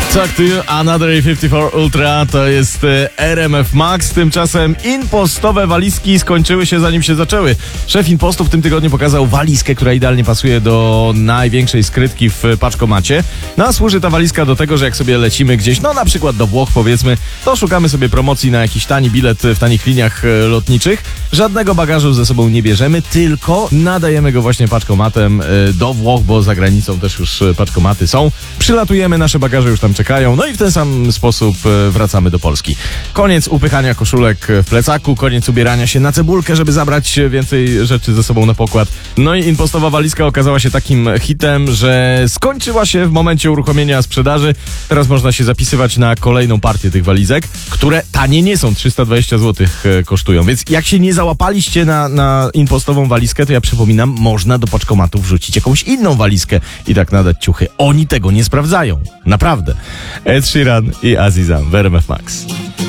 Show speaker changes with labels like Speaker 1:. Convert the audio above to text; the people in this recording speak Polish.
Speaker 1: Talk to You, Another 54 Ultra, to jest RMF Max. Tymczasem impostowe walizki skończyły się, zanim się zaczęły. Szef impostu w tym tygodniu pokazał walizkę, która idealnie pasuje do największej skrytki w paczkomacie. No a służy ta walizka do tego, że jak sobie lecimy gdzieś, no na przykład do Włoch powiedzmy, to szukamy sobie promocji na jakiś tani bilet w tanich liniach lotniczych. Żadnego bagażu ze sobą nie bierzemy, tylko nadajemy go właśnie paczkomatem do Włoch, bo za granicą też już paczkomaty są. Przylatujemy, nasze bagaże już tam czekają, no i w ten sam sposób wracamy do Polski. Koniec upychania koszulek w plecaku, koniec ubierania się na cebulkę, żeby zabrać więcej rzeczy ze sobą na pokład. No i impostowa walizka okazała się takim hitem, że skończyła się w momencie uruchomienia sprzedaży. Teraz można się zapisywać na kolejną partię tych walizek, które tanie nie są, 320 zł kosztują. Więc jak się nie załapaliście na impostową walizkę, to ja przypominam, można do paczkomatu wrzucić jakąś inną walizkę i tak nadać ciuchy. Oni tego nie sprawdzają. Naprawdę. Ed Sheeran i Aziza w RMF Max.